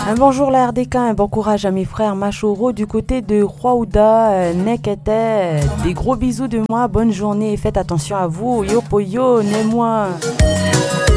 Un bonjour la RDK, un bon courage à mes frères Machoro du côté de Rwauda, Nekete. Des gros bisous de moi, bonne journée et faites attention à vous. Yo poyo, né moi.